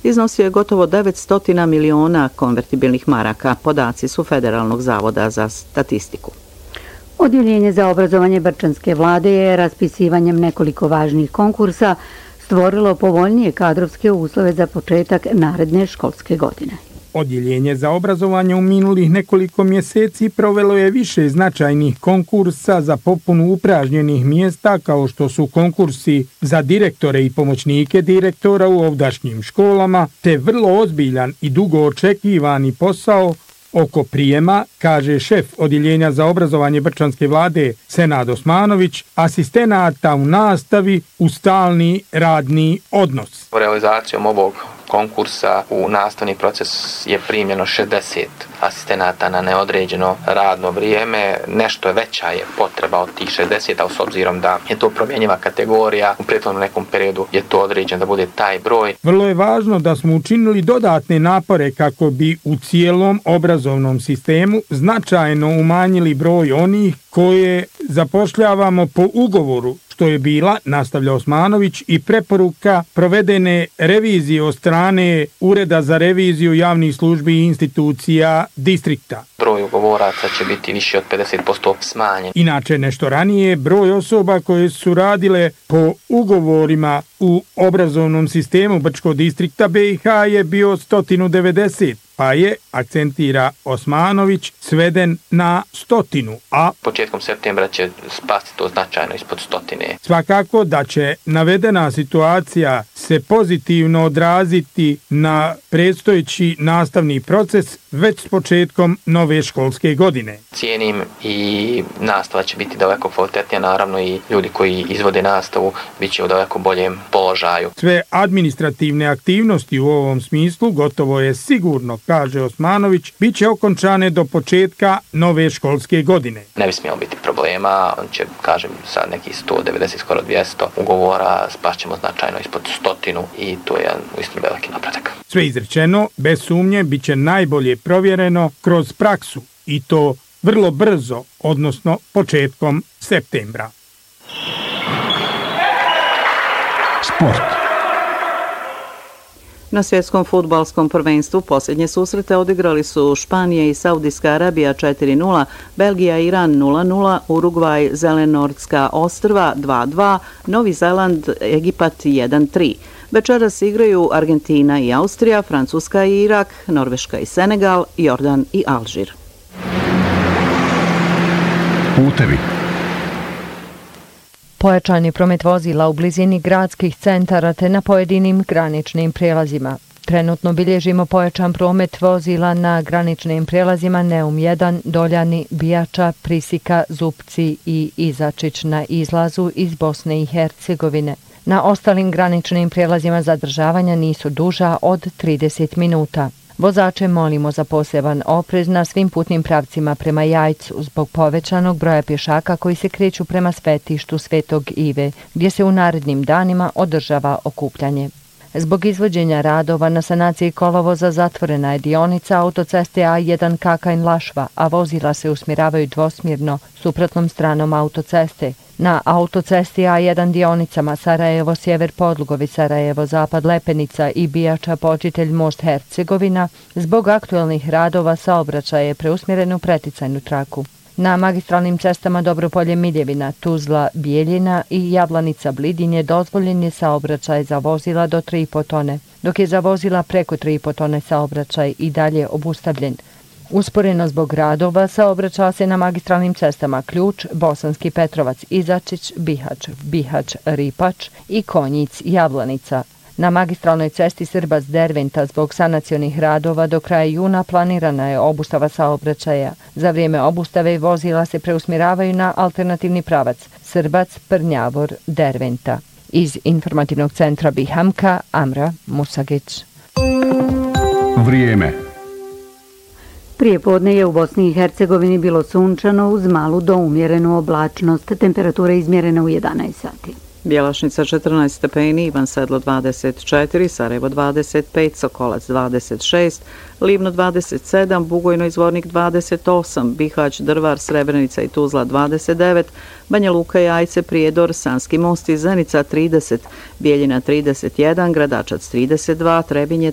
iznosio je gotovo 900 miliona konvertibilnih maraka. Podaci su Federalnog zavoda za statistiku. Odjeljenje za obrazovanje brčanske vlade je raspisivanjem nekoliko važnih konkursa stvorilo povoljnije kadrovske uslove za početak naredne školske godine. Odjeljenje za obrazovanje u minulih nekoliko mjeseci provelo je više značajnih konkursa za popunu upražnjenih mjesta, kao što su konkursi za direktore i pomoćnike direktora u ovdašnjim školama, te vrlo ozbiljan i dugo očekivani posao oko prijema, kaže šef Odjeljenja za obrazovanje brčanske vlade Senad Osmanović, asistenata u nastavi u stalni radni odnos. Realizacijom ovog konkursa u nastavni proces je primljeno 60 asistenata na neodređeno radno vrijeme. Nešto veća je potreba od tih 60, a s obzirom da je to promjenjiva kategorija, u prethodnom nekom periodu je to određen da bude taj broj. Vrlo je važno da smo učinili dodatne napore kako bi u cijelom obrazovnom sistemu značajno umanjili broj onih koje zapošljavamo po ugovoru, što je bila, nastavlja Osmanović, i preporuka provedene revizije od strane Ureda za reviziju javnih službi i institucija distrikta. Broj ugovoraca će biti više od 50% smanjen. Inače, nešto ranije, broj osoba koje su radile po ugovorima u obrazovnom sistemu Brčkog distrikta BiH je bio 190, pa je, akcentira Osmanović, sveden na 100, a početkom septembra će spasti to značajno ispod 100. Svakako da će navedena situacija se pozitivno odraziti na predstojeći nastavni proces već s početkom nove školske godine. Cijenim i nastava će biti daleko kvalitetnija, naravno i ljudi koji izvode nastavu bit će u daleko boljem položaju. Sve administrativne aktivnosti u ovom smislu, gotovo je sigurno, kaže Osmanović, bit će okončane do početka nove školske godine. Ne bi smjelo biti problema, on će, kažem, sa nekih 190, skoro 200 ugovora spašćemo značajno ispod 100 i to je uistinu veliki napredak. Sve izrečeno, bez sumnje, bit će najbolje provjereno kroz praksu i to vrlo brzo, odnosno početkom septembra. Sport. Na svjetskom fudbalskom prvenstvu posljednje susrete odigrali su Španija i Saudijska Arabija 4:0, Belgija i Iran 0:0, Urugvaj, Zelenortska ostrva 2:2, Novi Zeland, Egipat 1:3. Večeras igraju Argentina i Austrija, Francuska i Irak, Norveška i Senegal, Jordan i Alžir. Putevi. Pojačan je promet vozila u blizini gradskih centara te na pojedinim graničnim prijelazima. Trenutno bilježimo pojačan promet vozila na graničnim prijelazima Neum 1, Doljani, Bijača, Prisika, Zupci i Izačić na izlazu iz Bosne i Hercegovine. Na ostalim graničnim prijelazima zadržavanja nisu duža od 30 minuta. Vozače molimo za poseban oprez na svim putnim pravcima prema Jajcu zbog povećanog broja pješaka koji se kreću prema svetištu Svetog Ive, gdje se u narednim danima održava okupljanje. Zbog izvođenja radova na sanaciji kolovoza zatvorena je dionica autoceste A1 Kakanj-Lašva, a vozila se usmjeravaju dvosmjerno suprotnom stranom autoceste. Na autocesti A1 dionicama Sarajevo-Sjever Podlugovi, Sarajevo-Zapad Lepenica i Bijača Počitelj Most Hercegovina zbog aktualnih radova saobraćaj je preusmjeren u preticajnu traku. Na magistralnim cestama Dobropolje Miljevina, Tuzla, Bijeljina i Jablanica Blidinje dozvoljen je saobraćaj za vozila do 3,5 tone, dok je za vozila preko 3,5 tone saobraćaj i dalje obustavljen. Usporeno zbog radova saobraća se na magistralnim cestama Ključ, Bosanski Petrovac, Izačić, Bihać, Bihać, Ripač i Konjic, Jablanica. Na magistralnoj cesti Srbac-Derventa zbog sanacionih radova do kraja juna planirana je obustava saobraćaja. Za vrijeme obustave vozila se preusmjeravaju na alternativni pravac Srbac-Prnjavor-Derventa. Iz informativnog centra Bihamka, Amra Musagić. Vrijeme. Prije podne je u Bosni i Hercegovini bilo sunčano uz malu do umjerenu oblačnost. Temperatura izmjerena u 11 sati. Bjelašnica 14 stepeni, Ivan Sedlo 24, Sarajevo 25, Sokolac 26, Livno 27, Bugojno i Zvornik 28, Bihać, Drvar, Srebrenica i Tuzla 29, Banja Luka i Ajce, Prijedor, Sanski Most i Zenica 30, Bijeljina 31, Gradačac 32, Trebinje